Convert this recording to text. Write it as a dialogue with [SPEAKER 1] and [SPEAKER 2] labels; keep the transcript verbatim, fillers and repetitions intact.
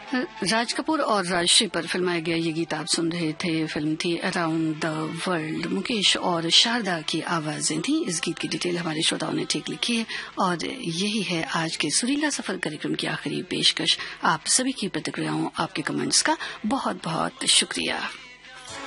[SPEAKER 1] राज कपूर और राजश्री पर फिल्माया गया ये गीत आप सुन रहे थे। फिल्म थी अराउंड द वर्ल्ड। मुकेश और शारदा की आवाजें थी। इस गीत की डिटेल हमारे श्रोताओं ने ठीक लिखी है और यही है आज के सुरीला सफर कार्यक्रम की आखिरी पेशकश। आप सभी की प्रतिक्रियाओं, आपके कमेंट्स का बहुत बहुत शुक्रिया।